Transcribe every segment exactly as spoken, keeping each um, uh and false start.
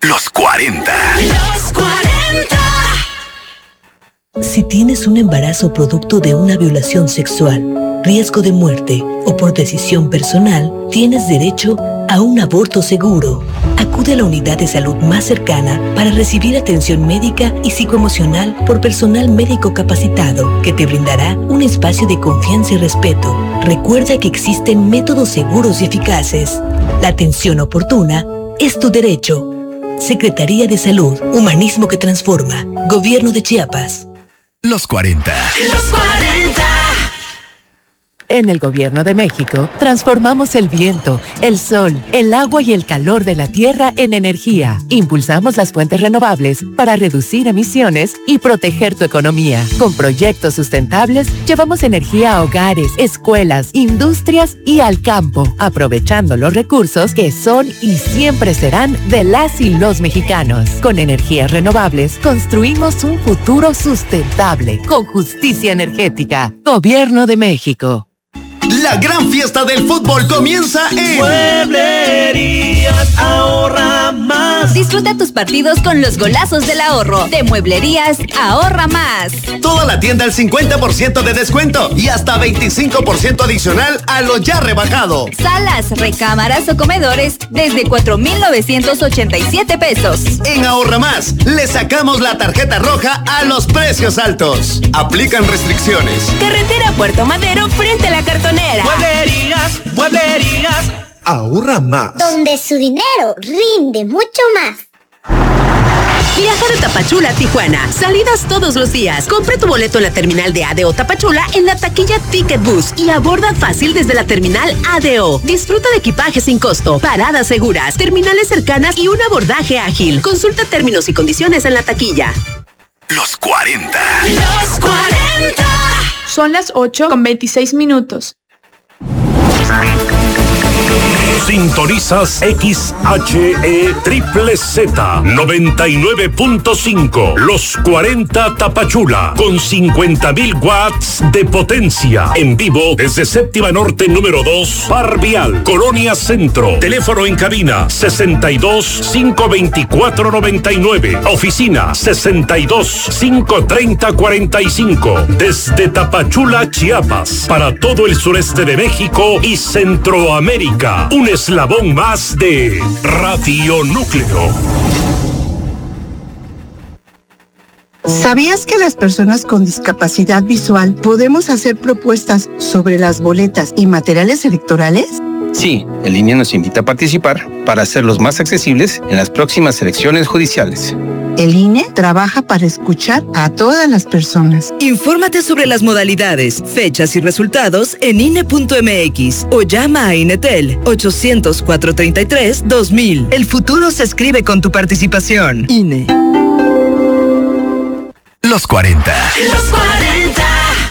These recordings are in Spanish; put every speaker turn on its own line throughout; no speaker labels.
Los cuarenta.
Los cuarenta.
Si tienes un embarazo producto de una violación sexual, riesgo de muerte o por decisión personal, tienes derecho a un aborto seguro. Acude a la unidad de salud más cercana para recibir atención médica y psicoemocional por personal médico capacitado, que te brindará un espacio de confianza y respeto. Recuerda que existen métodos seguros y eficaces. La atención oportuna es tu derecho. Secretaría de Salud, Humanismo que Transforma, Gobierno de Chiapas.
Los cuarenta.
Los cuarenta.
En el Gobierno de México, transformamos el viento, el sol, el agua y el calor de la tierra en energía. Impulsamos las fuentes renovables para reducir emisiones y proteger tu economía. Con proyectos sustentables, llevamos energía a hogares, escuelas, industrias y al campo, aprovechando los recursos que son y siempre serán de las y los mexicanos. Con energías renovables, construimos un futuro sustentable, con justicia energética. Gobierno de México.
La gran fiesta del fútbol comienza en
Mueblerías Ahorra Más.
Disfruta tus partidos con los golazos del ahorro de Mueblerías Ahorra Más.
toda la tienda al cincuenta por ciento de descuento y hasta veinticinco por ciento adicional a lo ya rebajado.
Salas, recámaras o comedores desde cuatro mil novecientos ochenta y siete pesos.
En Ahorra Más, le sacamos la tarjeta roja a los precios altos. Aplican restricciones.
Carretera Puerto Madero frente a la cartonera.
Mueblerías, mueblerías.
Ahorra Más.
Donde su dinero rinde mucho más.
Viaja de Tapachula a Tijuana. Salidas todos los días. Compra tu boleto en la terminal de A D O Tapachula en la taquilla Ticket Bus y aborda fácil desde la terminal A D O. Disfruta de equipaje sin costo, paradas seguras, terminales cercanas y un abordaje ágil. Consulta términos y condiciones en la taquilla.
Los cuarenta.
Los cuarenta.
Son las ocho con veintiséis minutos.
Sintonizas X H E Triple Z noventa y nueve punto cinco. Los cuarenta Tapachula con cincuenta mil watts de potencia. En vivo desde Séptima Norte número dos, Par Vial, Colonia Centro. Teléfono en cabina sesenta y dos, cinco veinticuatro, noventa y nueve. Oficina sesenta y dos, cinco treinta, cuarenta y cinco. Desde Tapachula, Chiapas, para todo el sureste de México y Centroamérica. Un eslabón más de Radio Núcleo.
¿Sabías que las personas con discapacidad visual podemos hacer propuestas sobre las boletas y materiales electorales?
Sí, el I N E nos invita a participar para hacerlos más accesibles en las próximas elecciones judiciales.
El I N E trabaja para escuchar a todas las personas.
Infórmate sobre las modalidades, fechas y resultados en I N E punto M X o llama a INETEL ochocientos, cuatrocientos treinta y tres, dos mil. El futuro se escribe con tu participación. I N E.
Los cuarenta.
Los cuarenta.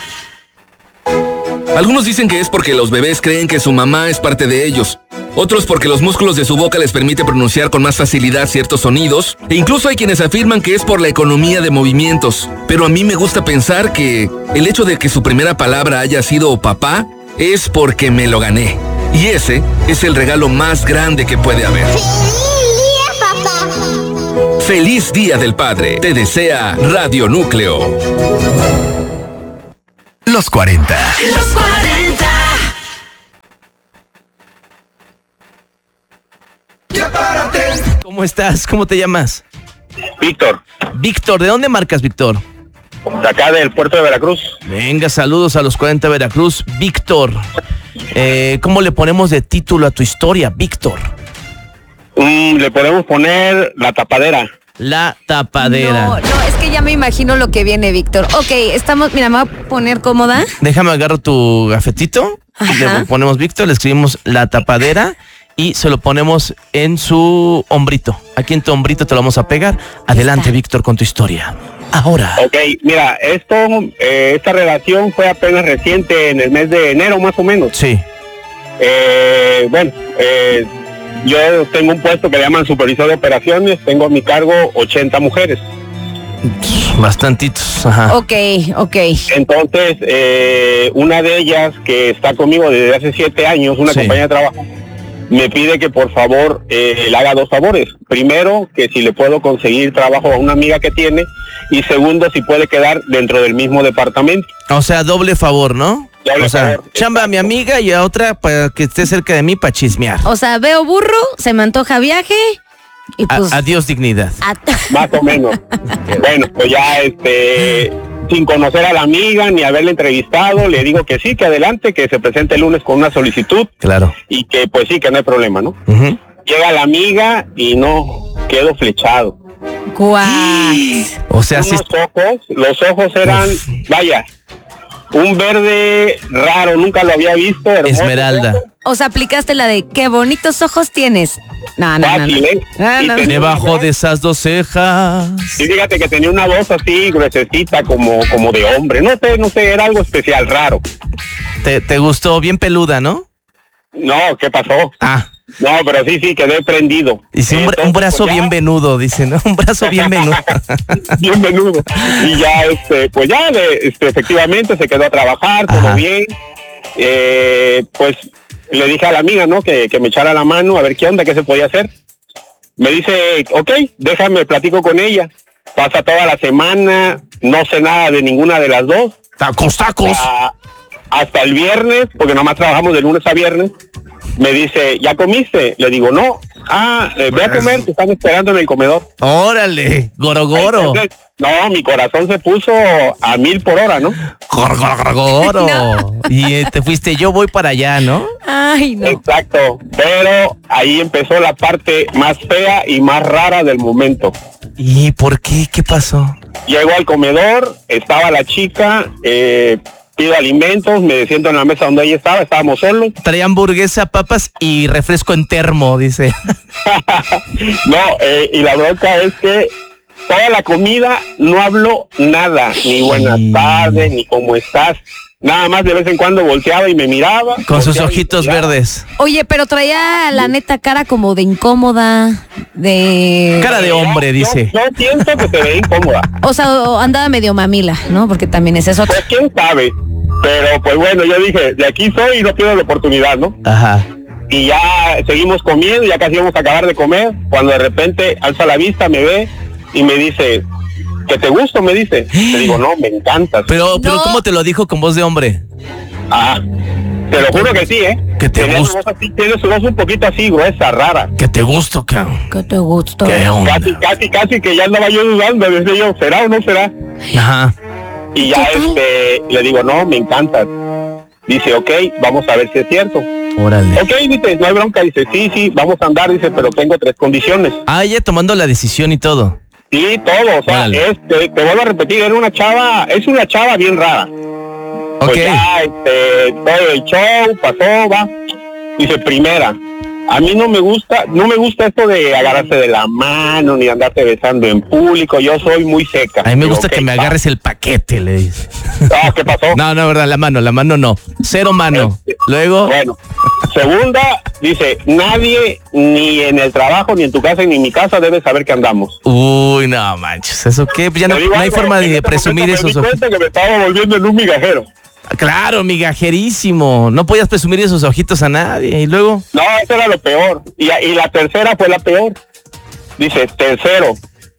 Algunos dicen que es porque los bebés creen que su mamá es parte de ellos. Otros porque los músculos de su boca les permite pronunciar con más facilidad ciertos sonidos. E incluso hay quienes afirman que es por la economía de movimientos. Pero a mí me gusta pensar que el hecho de que su primera palabra haya sido papá es porque me lo gané. Y ese es el regalo más grande que puede haber.
¡Feliz día, papá!
¡Feliz Día del Padre! Te desea Radio Núcleo.
Los cuarenta.
Los cuarenta.
Ya párate.
¿Cómo estás? ¿Cómo te llamas?
Víctor.
Víctor, ¿de dónde marcas, Víctor?
De acá del puerto de Veracruz.
Venga, saludos a los cuarenta Veracruz. Víctor, eh, ¿cómo le ponemos de título a tu historia, Víctor?
Mm, le podemos poner La Tapadera.
La Tapadera.
No, no, es que ya me imagino lo que viene, Víctor. Ok, estamos, mira, me voy a poner cómoda.
Déjame agarrar tu gafetito.
Ajá.
Le ponemos Víctor, le escribimos La Tapadera y se lo ponemos en su hombrito. Aquí en tu hombrito te lo vamos a pegar. Adelante, Víctor, con tu historia. Ahora.
Ok, mira, esto, eh, esta relación fue apenas reciente, en el mes de enero más o menos.
Sí.
Eh, bueno, eh, yo tengo un puesto que le llaman supervisor de operaciones, tengo a mi cargo ochenta mujeres.
Bastantitos, ajá.
Ok, ok.
Entonces, eh, una de ellas que está conmigo desde hace siete años, una
Sí.
compañía de trabajo, me pide que por favor eh, le haga dos favores. Primero, que si le puedo conseguir trabajo a una amiga que tiene, y segundo, si puede quedar dentro del mismo departamento.
O sea, doble favor, ¿no?
Doble
o sea,
favor.
chamba a mi amiga y a otra para que esté cerca de mí para chismear.
O sea, veo burro, se me antoja viaje y pues...
A- adiós dignidad.
a-
Más o menos. Bueno, pues ya este, sin conocer a la amiga ni haberla entrevistado, le digo que sí, que adelante, que se presente el lunes con una solicitud.
Claro.
Y que pues sí, que no hay problema, ¿no?
Uh-huh.
Llega la amiga y no, quedo flechado.
Guau.
O sea, sí.
Unos ojos, los ojos eran, Uf. vaya, un verde raro, nunca lo había visto. Hermoso,
Esmeralda.
¿no?
O sea, aplicaste la de qué bonitos ojos tienes. No, no, no. no.
Fácil, ¿eh?
Ah,
Y
no,
tenía
Debajo
una voz-
de esas dos cejas.
Y fíjate que tenía una voz así, gruesecita, como, como de hombre. No sé, no sé, era algo especial, raro.
Te, te gustó, bien peluda, ¿no?
No, ¿qué pasó?
Ah.
No, pero sí, sí, quedé prendido.
Dice, un, bra-
Entonces,
un brazo
pues, ya,
bien venudo, dice, ¿no? Un brazo bien venudo.
bien venudo. Y ya, este, pues ya, de- este, efectivamente se quedó a trabajar, todo
Ajá.
bien. Eh, pues le dije a la amiga, ¿no? Que, que me echara la mano a ver qué onda, qué se podía hacer. Me dice, ok, déjame, platico con ella. Pasa toda la semana, no sé nada de ninguna de las dos.
Tacos, tacos.
Hasta, hasta el viernes, porque nomás trabajamos de lunes a viernes. Me dice, ¿ya comiste? Le digo, no. Ah, eh, ve a comer, te están esperando en el comedor.
Órale, gorogoro.
Entonces, no, mi corazón se puso a mil por hora, ¿no?
Goro, goro, goro. No. Y eh, te fuiste, yo voy para allá, ¿no?
Ay, no.
Exacto, pero ahí empezó la parte más fea y más rara del momento.
¿Y por qué? ¿Qué pasó?
Llego al comedor, estaba la chica, eh, pido alimentos, me siento en la mesa donde ella estaba, estábamos solos.
Traía hamburguesa, papas y refresco en termo, dice.
No, eh, y la bronca es que toda la comida no habló nada, ni buenas tardes, ni cómo estás. Nada más de vez en cuando volteaba y me miraba.
Con sus
volteaba y
ojitos
me miraba.
verdes.
Oye, pero traía la neta cara como de incómoda, de...
Cara de hombre, dice.
Yo, yo pienso que se ve incómoda.
O sea, o andaba medio mamila, ¿no? Porque también es eso.
Pues quién sabe. Pero pues bueno, yo dije, de aquí soy y no pierdo la oportunidad, ¿no?
Ajá.
Y ya seguimos comiendo, ya casi íbamos a acabar de comer, cuando de repente alza la vista, me ve y me dice, ¿que te gusto? Me dice. Le digo, no, me encantas.
Pero, pero
No.
¿cómo te lo dijo con voz de hombre?
Ah, te lo juro que sí, ¿eh?
Que te
Tenía su
gusta.
voz así, tiene su voz un poquito así, gruesa, rara.
Que te gusto, cabrón.
¿Qué te gusta?
¿Qué onda?
Casi, casi, casi que ya andaba yo dudando, decía yo, ¿será o no será?
Ajá.
Y ya este, le digo, no, me encantas. Dice, ok, vamos a ver si es cierto.
Órale.
Ok, dice, no hay bronca. Dice, sí, sí, vamos a andar. Dice, pero tengo tres condiciones.
Ah, ella tomando la decisión y todo.
Sí, todo. O sea,
Órale.
es, te, te vuelvo a repetir, era una chava, es una chava bien rara.
Ok.
Pues ya, este, todo el show pasó, va. Dice, primera, a mí no me gusta, no me gusta esto de agarrarse de la mano, ni andarte besando en público. Yo soy muy seca.
A mí me
Digo,
gusta
ok,
que me
va.
agarres el paquete, le dice.
Ah, ¿qué pasó?
No, no, verdad, la mano, la mano no. Cero mano. Luego,
Bueno, segunda, dice, nadie, ni en el trabajo, ni en tu casa, ni en mi casa, debe saber que andamos.
uy, no manches, ¿eso qué? Ya no,
Te digo
no hay
algo,
forma
en
de
este
presumir
momento
esos
me di
ojitos.
cuenta que me estaba volviendo en un migajero.
Claro, migajerísimo. No podías presumir esos ojitos a nadie. Y luego,
No, eso era lo peor. Y, y la tercera fue la peor. Dice, tercero,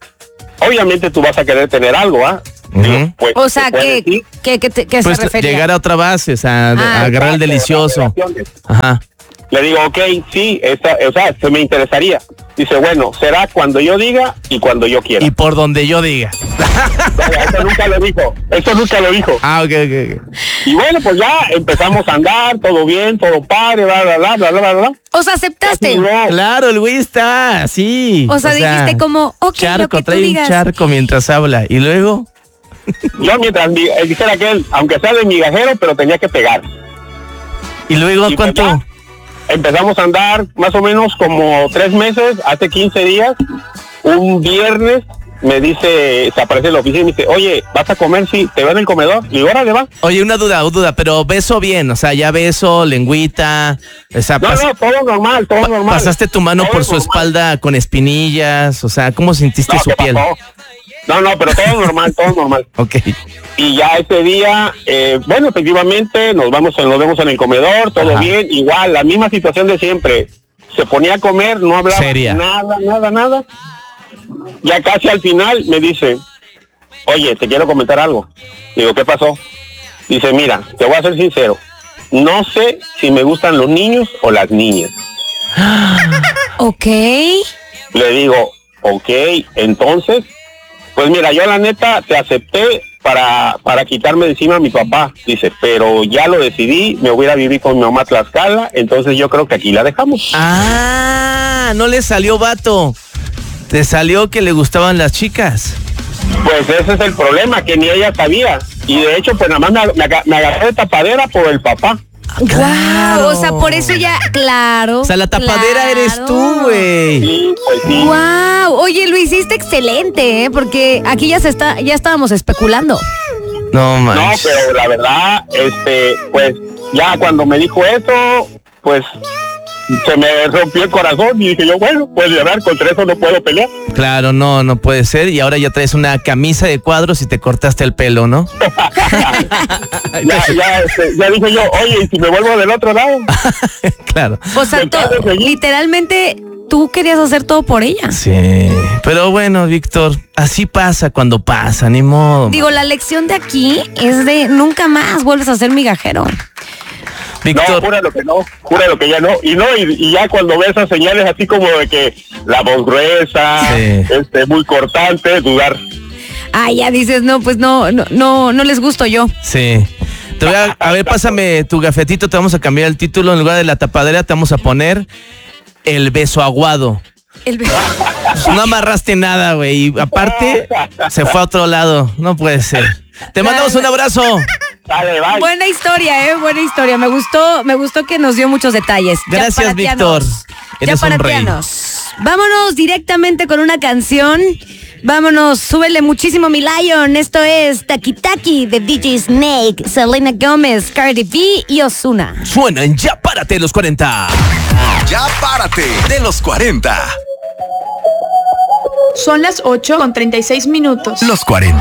obviamente tú vas a querer tener algo, ¿ah? Digo, pues,
O sea,
¿se puede
que,
decir?
que, que, te- que
pues
se refería.
llegar a otra base, o sea, de-
Ah,
agarrar el
Exacto,
delicioso.
las relaciones.
Ajá.
Le digo, ok, sí, esa, o sea, se me interesaría. Dice, bueno, será cuando yo diga y cuando yo quiera.
Y por donde yo diga.
Oiga, eso nunca lo dijo, eso nunca lo dijo.
Ah, ok, ok, ok.
Y bueno, pues ya empezamos a andar, todo bien, todo padre, bla, bla, bla, bla, bla, bla.
O sea, aceptaste.
Claro, el güey está, sí.
O sea, dijiste como, ok, lo
charco,
que tú
trae un
digas.
charco mientras habla. Y luego,
Yo mientras mi- eh, dijera que él, aunque sea de migajero, pero tenía que pegar.
y luego,
Y pues
¿cuánto?
ya empezamos a andar más o menos como tres meses, hace quince días. Un viernes me dice, se aparece en la oficina y me dice, oye, ¿vas a comer? Sí, ¿te veo en el comedor? Y digo, órale, va.
Oye, una duda, una duda, pero beso bien, o sea, ya beso, lengüita, o sea,
No,
pas-
no, todo normal, todo normal.
pasaste tu mano
Todo
por su
normal.
espalda con espinillas, o sea, ¿cómo sentiste
No,
su
¿qué
piel?
pasó? No, no, pero todo normal, todo normal.
Ok.
Y ya ese día, eh, bueno, efectivamente, nos vamos, nos vemos en el comedor, todo
Ajá.
bien, igual, la misma situación de siempre. se ponía a comer, no hablaba
Seria.
nada, nada, nada. Ya casi al final me dice, oye, te quiero comentar algo. Digo, ¿qué pasó? Dice, mira, te voy a ser sincero, no sé si me gustan los niños o las niñas.
Ok.
Le digo, ok, entonces, pues mira, yo la neta te acepté para, para quitarme de encima a mi papá. Dice, pero ya lo decidí, me voy a ir a vivir con mi mamá a Tlaxcala, entonces yo creo que aquí la dejamos.
Ah, no le salió vato. Te salió que le gustaban las chicas.
Pues ese es el problema, que ni ella sabía. Y de hecho, pues nada más me, me, aga- me agarré de tapadera por el papá.
Wow, o sea, por eso ya, claro.
O sea, la tapadera
claro.
eres tú, güey.
Sí, pues sí.
Wow, oye, lo hiciste excelente, ¿eh? Porque aquí ya se está, ya estábamos especulando.
No,
No,
manches.
pero la verdad, este, pues ya cuando me dijo eso, pues se me rompió el corazón y dije yo, bueno, pues ya ver, contra eso no puedo pelear.
Claro, no, no puede ser. Y ahora ya traes una camisa de cuadros y te cortaste el pelo, ¿no?
ya, ya, este, ya dije yo, oye, ¿y si me vuelvo del otro lado?
Claro.
O sea, to- literalmente tú querías hacer todo por ella.
Sí. Pero bueno, Víctor, así pasa cuando pasa, ni modo.
Digo, la lección de aquí es de nunca más vuelves a ser migajero.
Víctor.
No, júralo que no, júralo que ya no. Y no, y, y ya cuando ves esas señales así como de que la voz gruesa,
Sí.
este, muy cortante, dudar.
Ah, ya dices, no, pues no, no, no, no les gusto yo.
Sí. Te voy a, a ver, pásame tu gafetito, te vamos a cambiar el título. En lugar de la tapadera te vamos a poner el beso aguado.
El be-
Pues no amarraste nada, güey. Y aparte, se fue a otro lado. No puede ser. Te mandamos un abrazo.
Dale, bye.
Buena historia, eh, buena historia. Me gustó, me gustó que nos dio muchos detalles.
Gracias,
Ya
Víctor. Eres un rey.
Chaparatianos. Vámonos directamente con una canción. Vámonos, súbele muchísimo mi Lion. Esto es Taki Taki de D J Snake, Selena Gómez, Cardi B y Ozuna.
Suena en Ya Párate los cuarenta. Ya Párate de los cuarenta.
Son las ocho con treinta y seis minutos.
Los cuarenta.